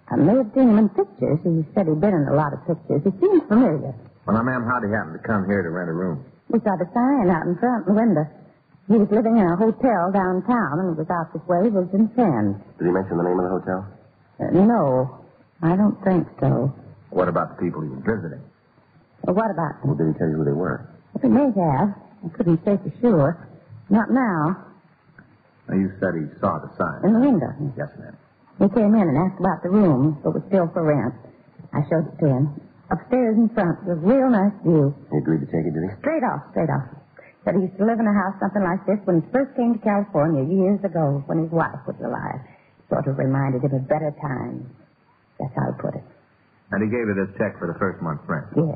I may have seen him in pictures. He said he'd been in a lot of pictures. He seems familiar. Well, now, ma'am, how'd he happen to come here to rent a room? We saw the sign out in front of the window. He was living in a hotel downtown and was out this way, was in Sands. Did he mention the name of the hotel? No, I don't think so. What about the people he was visiting? Well, what about them? Well, did he tell you who they were? Well, he may have. I couldn't say for sure. Not now. Now, you said he saw the sign. In the window. Yes, ma'am. He came in and asked about the room, but was still for rent. I showed it to him. Upstairs in front, with a real nice view. He agreed to take it, did he? Straight off. Said he used to live in a house something like this when he first came to California years ago when his wife was alive. Sort of reminded him of better times. That's how he put it. And he gave you this check for the first month's rent? Yes.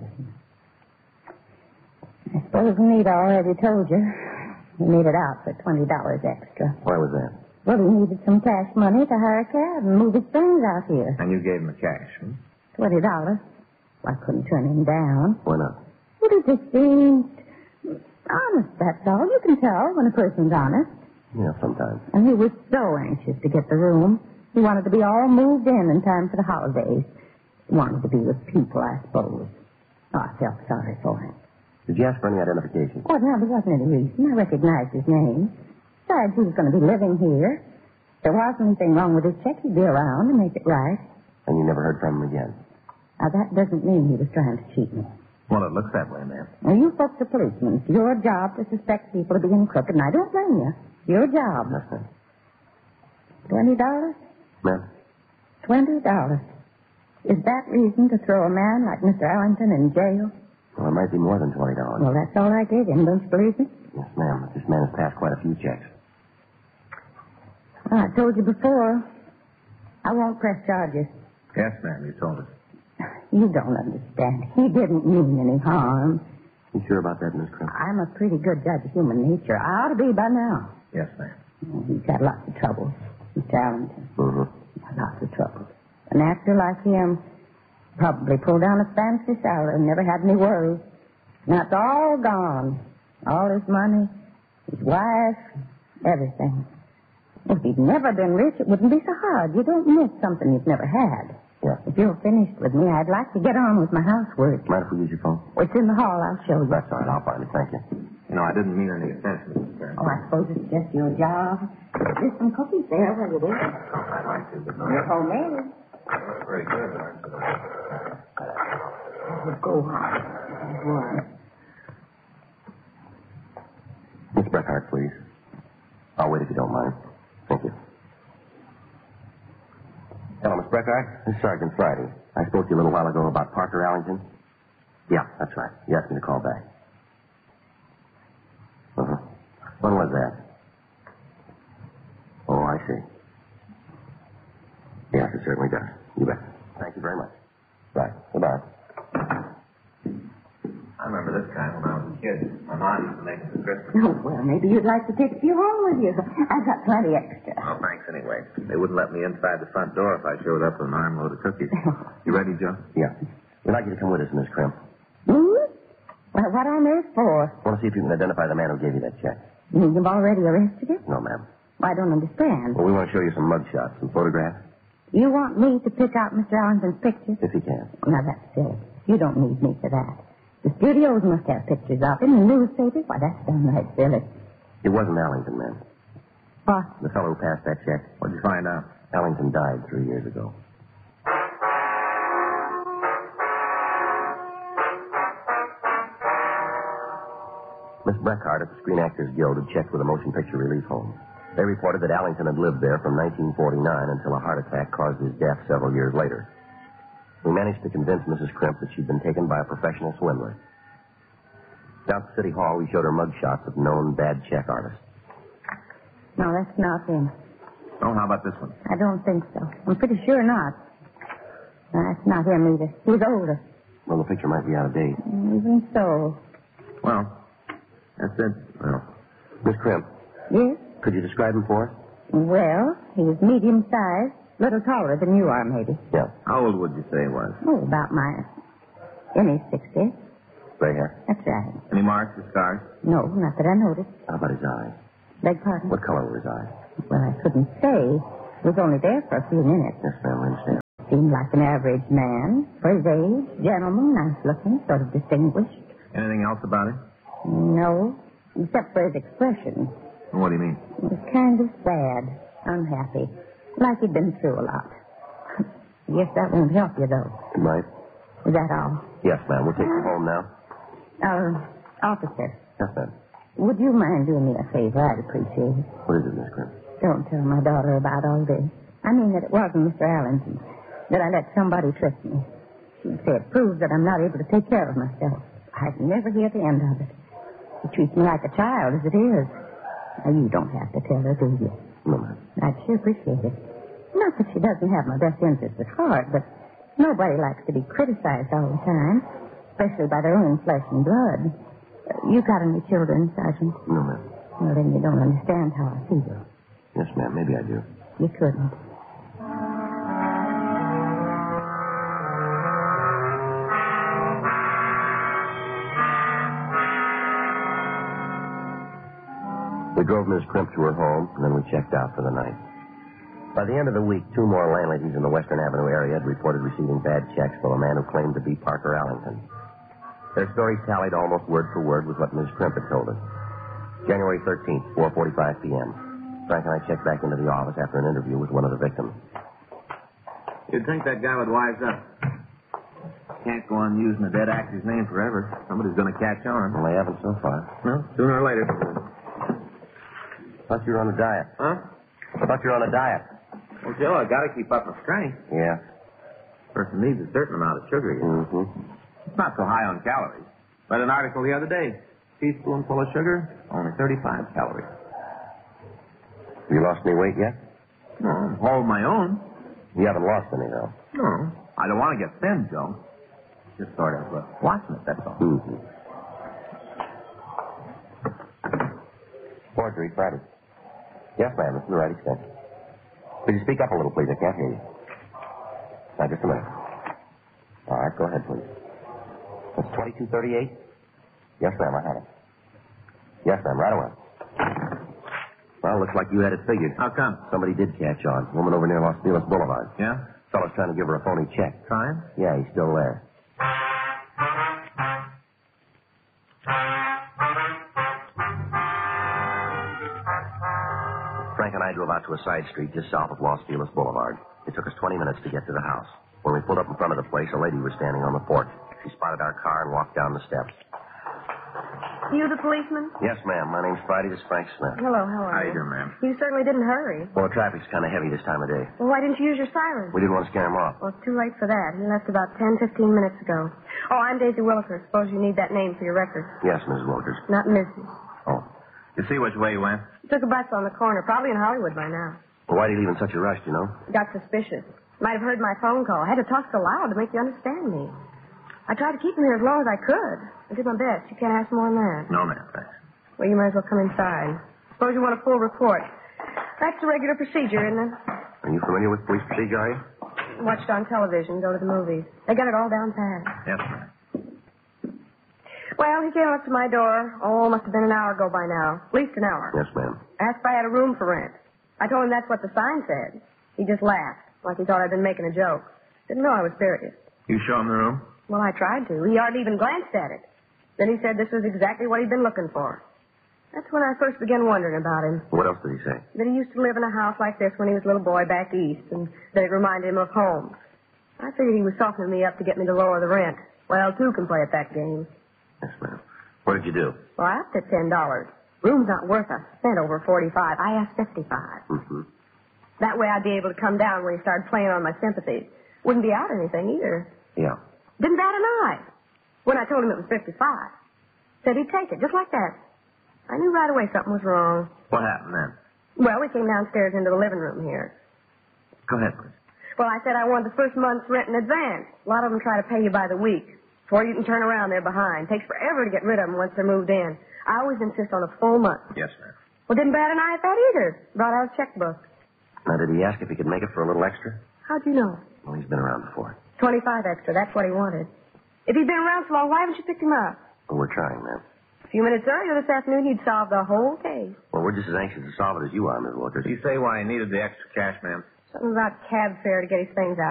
I suppose Nita already told you. He made it out for $20 extra. Why was that? Well, he needed some cash money to hire a cab and move his friends out here. And you gave him the cash, $20. Well, I couldn't turn him down. Why not? Well, he just seemed honest, that's all. You can tell when a person's honest. Yeah, sometimes. And he was so anxious to get the room. He wanted to be all moved in time for the holidays. He wanted to be with people, I suppose. Oh, I felt sorry for him. Did you ask for any identification? Oh, no, there wasn't any reason. I recognized his name. Besides, he was going to be living here. If there wasn't anything wrong with his check, he'd be around to make it right. And you never heard from him again? Now, that doesn't mean he was trying to cheat me. Well, it looks that way, ma'am. Well, you folks are policemen. It's your job to suspect people of being crooked, and I don't blame you. It's your job. Yes, ma'am. $20? Ma'am? $20. Is that reason to throw a man like Mr. Ellington in jail? Well, it might be more than $20. Well, that's all I gave him. Don't you believe me? Yes, ma'am. But this man has passed quite a few checks. Well, I told you before. I won't press charges. Yes, ma'am, you told us. You don't understand. He didn't mean any harm. You sure about that, Miss Crimp? I'm a pretty good judge of human nature. I ought to be by now. Yes, ma'am. He's had lots of trouble, Mr. Ellington. Mm-hmm. Lots of trouble. An actor like him probably pulled down a fancy salary and never had any worries. Now it's all gone. All his money, his wife, everything. If he'd never been rich, it wouldn't be so hard. You don't miss something you've never had. Yeah. If you're finished with me, I'd like to get on with my housework. Mind if we use your phone? It's in the hall. I'll show you. That's all right. I'll find it. Thank you. You know, I didn't mean any offense, Mrs. Stern. Oh, I suppose it's just your job. There's some cookies there. Will you do? I'd like to, but They're homemade. That's very good, aren't Oh, go on. Miss Breckhart, please. I'll wait if you don't mind. Thank you. Hello, Miss Breckhart. This is Sergeant Friday. I spoke to you a little while ago about Parker Ellington. Yeah, that's right. You asked me to call back. Uh-huh. When was that? Oh, I see. Yes, it certainly does. You bet. Thank you very much. Right. Goodbye. I remember this kind when I was a kid. My mom used to make it for Christmas. Oh, well, maybe you'd like to take a few home with you. I've got plenty extra. Well, thanks anyway. They wouldn't let me inside the front door if I showed up with an armload of cookies. You ready, Joe? Yeah. We'd like you to come with us, Miss Crimp. Hmm? Well, what on earth for? I want to see if you can identify the man who gave you that check. You mean you've already arrested him? No, ma'am. Well, I don't understand. Well, we want to show you some mugshots, some photographs, You want me to pick out Mr. Ellington's pictures? if you can. Now, that's silly. You don't need me for that. The studios must have pictures of him, the newspapers. Why, that's downright silly. It wasn't Ellington, ma'am. What? The fellow who passed that check. What'd you find out? Ellington died 3 years ago. Miss Breckhart at the Screen Actors Guild had checked with the Motion Picture Relief Home. They reported that Ellington had lived there from 1949 until a heart attack caused his death several years later. We managed to convince Mrs. Crimp that she'd been taken by a professional swindler. Down at City Hall, we showed her mugshots of known bad check artists. No, that's not him. Oh, how about this one? I don't think so. I'm pretty sure not. No, that's not him either. He was older. Well, the picture might be out of date. Even so. Well, that's it. Well, Miss Crimp, Yes? could you describe him for us? Well, he was medium-sized, little taller than you are, maybe. Yeah. how old would you say he was? Oh, about in his 60s. Gray hair. That's right. Any marks or scars? No, not that I noticed. How about his eyes? Beg pardon? What color were his eyes? Well, I couldn't say. He was only there for a few minutes. Yes, ma'am, I understand. seemed like an average man. For his age, gentleman, nice looking, sort of distinguished. Anything else about him? No, except for his expression. What do you mean? It was kind of sad, unhappy, like he'd been through a lot. Guess that won't help you, though. It might. Is that all? Yes, ma'am. We'll take you home now. Officer, Yes, ma'am. would you mind doing me a favor? I'd appreciate it. What is it, Miss Crimp? Don't tell my daughter about all this. I mean that it wasn't Mr. Allington, that I let somebody trick me. She'd say it proves that I'm not able to take care of myself. I'd never hear the end of it. She treats me like a child, as it is. Now, you don't have to tell her, do you? No, ma'am. I'd sure appreciate it. Not that she doesn't have my best interests at heart, but nobody likes to be criticized all the time, especially by their own flesh and blood. You got any children, Sergeant? No, ma'am. Well, then you don't understand how I feel. Yes, ma'am. Maybe I do. You couldn't. We drove Miss Crimp to her home, and then we checked out for the night. By the end of the week, 2 more landladies in the Western Avenue area had reported receiving bad checks from a man who claimed to be Parker Allington. Their stories tallied almost word for word with what Miss Crimp had told us. January 13th, 4:45 p.m. Frank and I checked back into the office after an interview with one of the victims. You'd think that guy would wise up. Can't go on using a dead actor's name forever. Somebody's going to catch on. Well, they haven't so far. Well, sooner or later. Thought you were on a diet. Huh? I thought you were on a diet. Well, Joe, I got to keep up my strength. Yeah. Person needs a certain amount of sugar. Mm-hmm. It's not so high on calories. Read an article the other day. Teaspoonful of sugar, only 35 calories. Have you lost any weight yet? No, I'm holding my own. You haven't lost any, though. No, I don't want to get thin, Joe. Just sort of watching it, that's all. Mm-hmm. Forgery, Friday. Yes, ma'am. It's in the right extension. Could you speak up a little, please? I can't hear you. Now, just a minute. All right, go ahead, please. That's 2238? Yes, ma'am, I had it. Yes, ma'am, right away. Well, looks like you had it figured. How come? Somebody did catch on. Woman over near Los Feliz Boulevard. Yeah? Fellow's trying to give her a phony check. Trying? Yeah, he's still there. Frank and I drove out to a side street just south of Los Feliz Boulevard. It took us 20 minutes to get to the house. When we pulled up in front of the place, a lady was standing on the porch. She spotted our car and walked down the steps. You the policeman? Yes, ma'am. My name's Friday. This is Frank Smith. Hello, how are How you you? doing, ma'am? You certainly didn't hurry. Well, the traffic's kind of heavy this time of day. Well, why didn't you use your siren? We didn't want to scare him off. Well, it's too late for that. He left about 10, 15 minutes ago. Oh, I'm Daisy Williker. Suppose you need that name for your record. Yes, Mrs. Wilkers. Not Mrs. Oh. You see which way you went? Took a bus on the corner, probably in Hollywood by now. Well, why'd he leave in such a rush, do you know? Got suspicious. Might have heard my phone call. I had to talk so loud to make you understand me. I tried to keep him here as long as I could. I did my best. You can't ask more than that. No, ma'am, thanks. Well, you might as well come inside. Suppose you want a full report. That's the regular procedure, isn't it? Are you familiar with police procedure, are you? Watched on television, go to the movies. They got it all down pat. Yes, ma'am. Well, he came up to my door. Oh, must have been an hour ago by now. At least an hour. Yes, ma'am. Asked if I had a room for rent. I told him that's what the sign said. He just laughed, like he thought I'd been making a joke. Didn't know I was serious. You show him the room? Well, I tried to. He hardly even glanced at it. Then he said this was exactly what he'd been looking for. That's when I first began wondering about him. What else did he say? That he used to live in a house like this when he was a little boy back east, and that it reminded him of home. I figured he was softening me up to get me to lower the rent. Well, two can play at that game. Yes, ma'am. What did you do? Well, I upped it $10. Room's not worth a cent over 45. I asked 55. Mm-hmm. That way I'd be able to come down when he started playing on my sympathies. Wouldn't be out anything either. Yeah. Didn't bat an eye. When I told him it was 55. Said he'd take it, just like that. I knew right away something was wrong. What happened then? Well, we came downstairs into the living room here. Go ahead, please. Well, I said I wanted the first month's rent in advance. A lot of them try to pay you by the week. Before you can turn around, they're behind. Takes forever to get rid of them once they're moved in. I always insist on a full month. Yes, ma'am. Well, didn't bat an eye at that either. Brought out a checkbook. Now, did he ask if he could make it for a little extra? How'd you know? Well, he's been around before. 25 extra. That's what he wanted. If he'd been around so long, why haven't you picked him up? Well, we're trying, ma'am. A few minutes earlier this afternoon, he'd solved the whole case. Well, we're just as anxious to solve it as you are, Miss Wilkers. Did you say why he needed the extra cash, ma'am? Something about cab fare to get his things out here.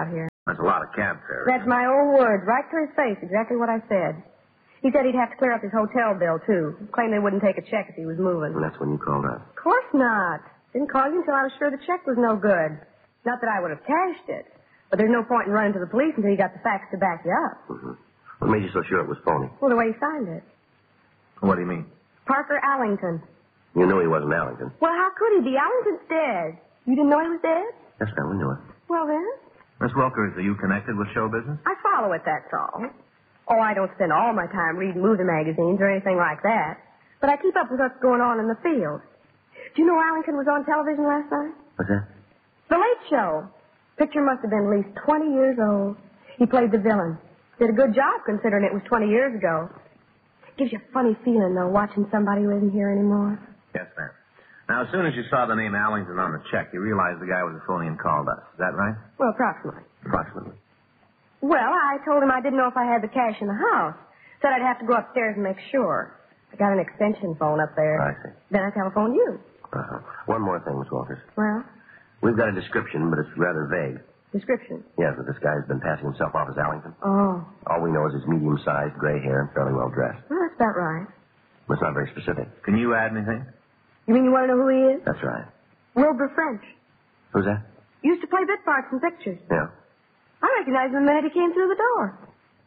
That's a lot of cab fare. That's my own words, right to his face, exactly what I said. He said he'd have to clear up his hotel bill, too. Claimed they wouldn't take a check if he was moving. And that's when you called up. Of course not. Didn't call you until I was sure the check was no good. Not that I would have cashed it. But there's no point in running to the police until you got the facts to back you up. Mm-hmm. What made you so sure it was phony? Well, the way he signed it. What do you mean? Parker Allington. You knew he wasn't Allington. Well, how could he be? Allington's dead. You didn't know he was dead? Yes, ma'am, we knew it. Well, then. Miss Wilkers, are you connected with show business? I follow it, that's all. Oh, I don't spend all my time reading movie magazines or anything like that. But I keep up with what's going on in the field. Do you know Allington was on television last night? What's that? The Late Show. Picture must have been at least 20 years old. He played the villain. Did a good job considering it was 20 years ago. Gives you a funny feeling, though, watching somebody who isn't here anymore. Yes, ma'am. Now, as soon as you saw the name Allington on the check, you realized the guy was a phony and called us. Is that right? Well, approximately. Approximately. Well, I told him I didn't know if I had the cash in the house. Said I'd have to go upstairs and make sure. I got an extension phone up there. I see. Then I telephoned you. Uh-huh. One more thing, Miss Walters. Well, We've got a description, but it's rather vague. description. Yes, that this guy's been passing himself off as Allington. Oh. All we know is he's medium-sized, gray hair, and fairly well dressed. Well, that's about right. But it's not very specific. Can you add anything? You mean you want to know who he is? That's right. Wilbur French. Who's that? Used to play bit parts in pictures. Yeah. I recognized him the minute he came through the door.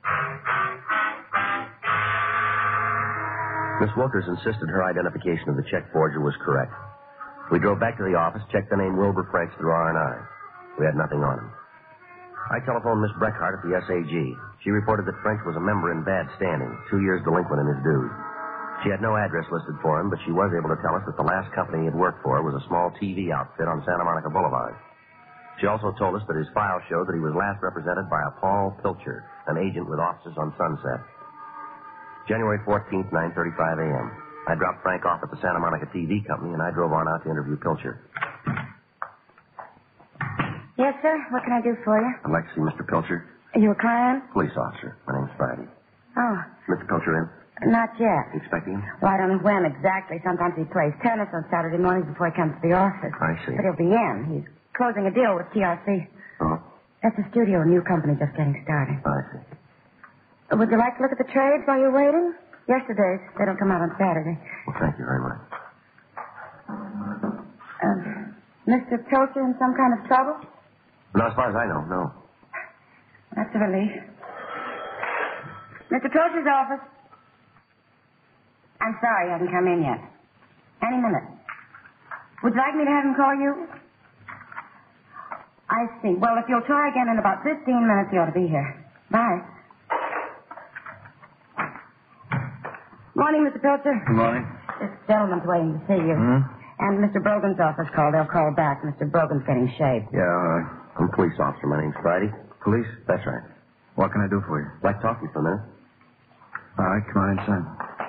Miss Wilkers insisted her identification of the check forger was correct. We drove back to the office, checked the name Wilbur French through R&I. We had nothing on him. I telephoned Miss Breckhart at the SAG. She reported that French was a member in bad standing, 2 years delinquent in his dues. She had no address listed for him, but she was able to tell us that the last company he had worked for was a small TV outfit on Santa Monica Boulevard. She also told us that his file showed that he was last represented by a Paul Pilcher, an agent with offices on Sunset. January 14th, 9:35 a.m. I dropped Frank off at the Santa Monica TV company, and I drove on out to interview Pilcher. Yes, sir. What can I do for you? I'd like to see Mr. Pilcher. Are you a client? Police officer. My name's Friday. Oh, Mr. Pilcher in? not yet. You expecting him? Well, I don't know when exactly. Sometimes he plays tennis on Saturday mornings before he comes to the office. I see. But he'll be in. He's closing a deal with TRC. Oh, That's a studio, a new company just getting started. I see. Would you like to look at the trades while you're waiting? Yesterday's. They don't come out on Saturday. Well, thank you very much. Mr. Pilcher in some kind of trouble? No, as far as I know, no. That's a relief. Mr. Pilcher's office. I'm sorry he hasn't come in yet. Any minute. Would you like me to have him call you? I see. Well, if you'll try again in about 15 minutes, he ought to be here. Bye. Morning, Mr. Pilcher. Good morning. This gentleman's waiting to see you. And Mr. Brogan's office called. They'll call back. Mr. Brogan's getting shaved. Yeah, all right. I'm a police officer. My name's Friday. Police? That's right. What can I do for you? I'd like to talk to you for a minute. All right, come on inside.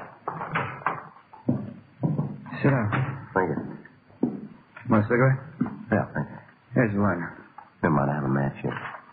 Sit down. Thank you. Want a cigarette? Yeah, thank you. Here's the lighter. Never mind, I have a match here.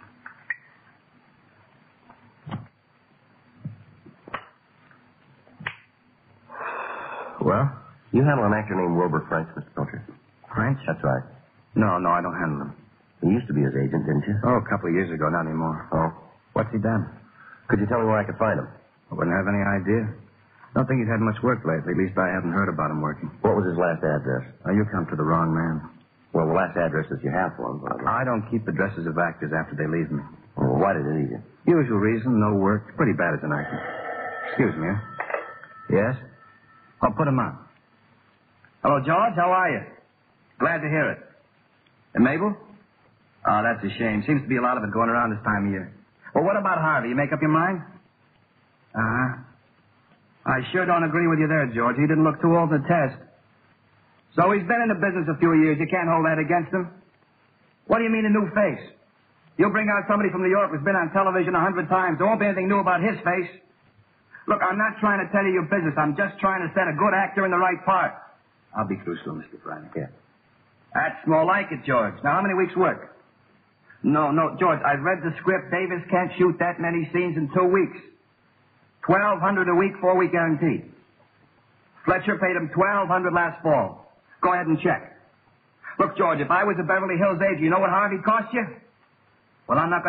Well? You handle an actor named Wilbur French, Mr. Pilcher? French? That's right. No, I don't handle him. You used to be his agent, didn't you? Oh, a couple of years ago, not anymore. Oh. What's he done? Could you tell me where I could find him? I wouldn't have any idea. Don't think he's had much work lately. At least I haven't heard about him working. What was his last address? Now, you come to the wrong man. Well, the last address that you have for him. I don't keep addresses of actors after they leave me. Well, why did he leave you? Usual reason, no work. Pretty bad as an actor. Excuse me, huh? Yes? I'll put him on. Hello, George. How are you? Glad to hear it. And Mabel? Oh, that's a shame. Seems to be a lot of it going around this time of year. Well, what about Harvey? You make up your mind? Uh-huh. I sure don't agree with you there, George. He didn't look too old to test. So he's been in the business a few years. You can't hold that against him. What do you mean a new face? You'll bring out somebody from New York who's been on television 100 times. There won't be anything new about his face. Look, I'm not trying to tell you your business. I'm just trying to set a good actor in the right part. I'll be through soon, Mr. Friday. Yeah. That's more like it, George. Now, how many weeks' work? No, George, I've read the script. Davis can't shoot that many scenes in 2 weeks. $1,200 a week, 4-week guarantee. Fletcher paid him $1,200 last fall. Go ahead and check. Look, George, if I was a Beverly Hills agent, you know what Harvey cost you? Well, I'm not going to argue.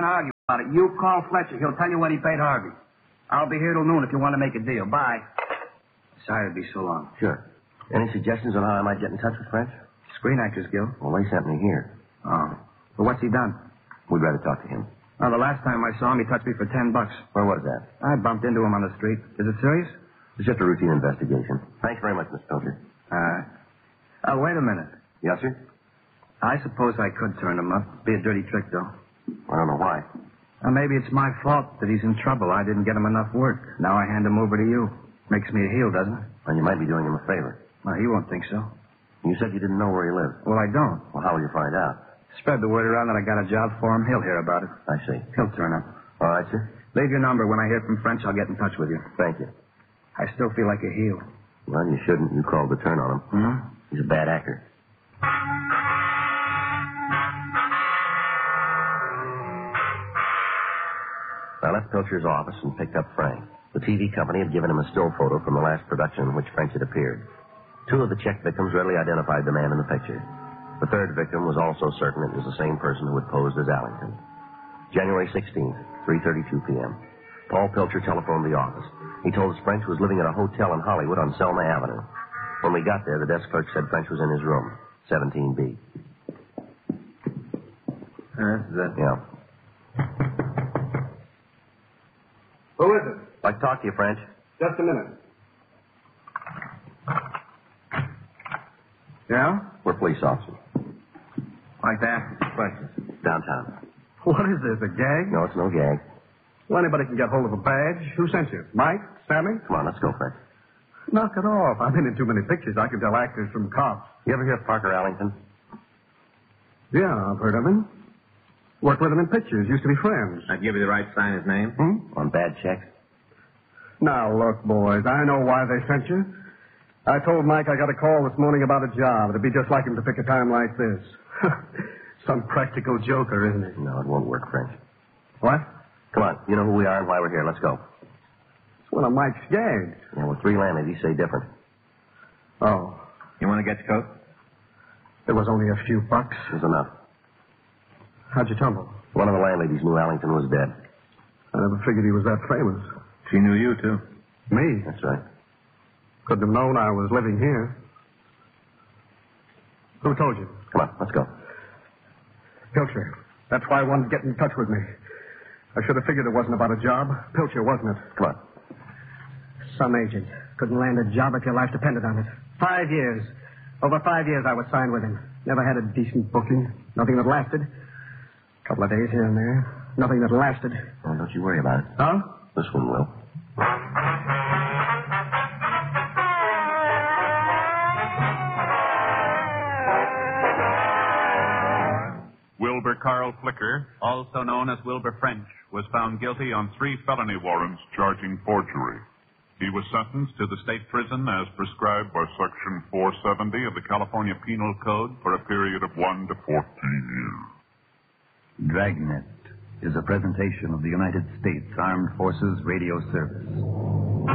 About it. You call Fletcher. He'll tell you what he paid Harvey. I'll be here till noon if you want to make a deal. Bye. Sorry to be so long. Sure. Any suggestions on how I might get in touch with French? Screen Actors Guild. Well, they sent me here. Oh. Well, what's he done? We'd rather talk to him. Oh, the last time I saw him, he touched me for $10. Where was that? I bumped into him on the street. Is it serious? It's just a routine investigation. Thanks very much, Miss Pilcher. Wait a minute. Yes, sir? I suppose I could turn him up. Be a dirty trick, though. I don't know why. Maybe it's my fault that he's in trouble. I didn't get him enough work. Now I hand him over to you. Makes me a heel, doesn't it? Well, you might be doing him a favor. Well, he won't think so. You said you didn't know where he lived. Well, I don't. Well, how will you find out? Spread the word around that I got a job for him. He'll hear about it. I see. He'll turn up. All right, sir. Leave your number. When I hear from French, I'll get in touch with you. Thank you. I still feel like a heel. Well, you shouldn't. You called the turn on him. Hmm? He's a bad actor. I left Pilcher's office and picked up Frank. The TV company had given him a still photo from the last production in which French had appeared. Two of the check victims readily identified the man in the picture. The third victim was also certain it was the same person who had posed as Allington. January 16th, 3:32 p.m. Paul Pilcher telephoned the office. He told us French was living at a hotel in Hollywood on Selma Avenue. When we got there, the desk clerk said French was in his room, 17B. This is it. Yeah. Who is it? I'd like to talk to you, French. Just a minute. Yeah? We're police officers. Like that? Questions. Downtown. What is this, a gag? No, it's no gag. Well, anybody can get hold of a badge. Who sent you? Mike? Sammy? Come on, let's go, French. Knock it off. I've been in too many pictures. I can tell actors from cops. You ever hear of Parker Allington? Yeah, I've heard of him. Worked with him in pictures. Used to be friends. I give you the right to sign his name? On bad checks? Now, look, boys, I know why they sent you. I told Mike I got a call this morning about a job. It'd be just like him to pick a time like this. Some practical joker, isn't he? No, it won't work, French. What? Come on, you know who we are and why we're here. Let's go. It's one of Mike's gags. Yeah, well, three landladies say different. Oh, You want to get your coat? it was only a few bucks. There's enough. How'd you tumble? One of the landladies knew Allington was dead. I never figured he was that famous. She knew you, too. Me? That's right. Couldn't have known I was living here. Who told you? Come on, let's go. Pilcher. That's why I wanted to get in touch with me. I should have figured it wasn't about a job. Pilcher, wasn't it? Come on. Some agent. Couldn't land a job if your life depended on it. 5 years. Over 5 years I was signed with him. Never had a decent booking. Nothing that lasted. A couple of days here and there. Nothing that lasted. Oh, don't you worry about it. Huh? This one will. Wilbur Carl Flicker, also known as Wilbur French, was found guilty on 3 felony warrants charging forgery. He was sentenced to the state prison as prescribed by Section 470 of the California Penal Code for a period of 1 to 14 years. Dragnet is a presentation of the United States Armed Forces Radio Service.